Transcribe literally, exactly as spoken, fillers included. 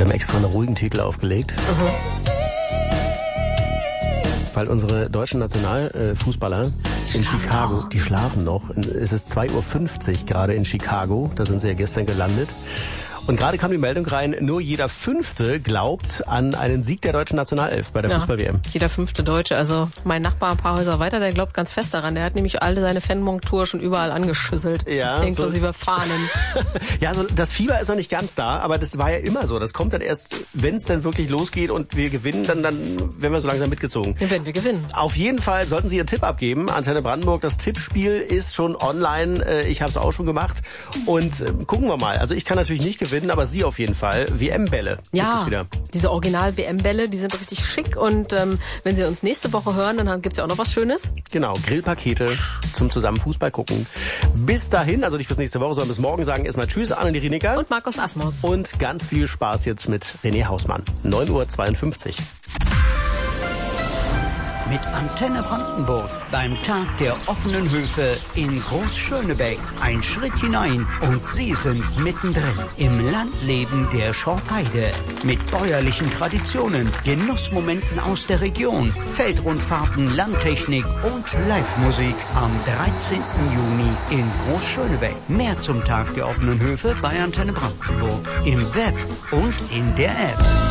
Wir haben extra einen ruhigen Titel aufgelegt. Mhm. Weil unsere deutschen Nationalfußballer in Chicago, die schlafen noch. Es ist zwei Uhr fünfzig gerade in Chicago. Da sind sie ja gestern gelandet. Und gerade kam die Meldung rein, nur jeder Fünfte glaubt an einen Sieg der deutschen Nationalelf bei der ja, Fußball-W M. Jeder fünfte Deutsche. Also mein Nachbar ein paar Häuser weiter, der glaubt ganz fest daran. Der hat nämlich alle seine Fanmontur schon überall angeschüsselt. Ja, inklusive so. Fahnen. Ja, also das Fieber ist noch nicht ganz da, aber das war ja immer so. Das kommt dann erst, wenn es dann wirklich losgeht und wir gewinnen, dann, dann werden wir so langsam mitgezogen. Ja, wenn wir gewinnen. Auf jeden Fall sollten Sie Ihren Tipp abgeben. Antenne Brandenburg, das Tippspiel ist schon online. Ich habe es auch schon gemacht. Und gucken wir mal. Also ich kann natürlich nicht gewinnen, aber Sie auf jeden Fall. W M-Bälle. Ja, wieder. Diese Original-W M-Bälle, die sind richtig schick. Und ähm, wenn Sie uns nächste Woche hören, dann gibt's ja auch noch was Schönes. Genau, Grillpakete zum zusammen Fußball gucken. Bis dahin, also nicht bis nächste Woche, sondern bis morgen sagen erstmal Tschüss, Anneli Rienecker. Und Markus Asmus. Und ganz viel Spaß jetzt mit René Hausmann. neun Uhr zweiundfünfzig. Mit Antenne Brandenburg beim Tag der offenen Höfe in Großschönebeck. Ein Schritt hinein und Sie sind mittendrin im Landleben der Schorfheide. Mit bäuerlichen Traditionen, Genussmomenten aus der Region, Feldrundfahrten, Landtechnik und Live-Musik am dreizehnten Juni in Großschönebeck. Mehr zum Tag der offenen Höfe bei Antenne Brandenburg im Web und in der App.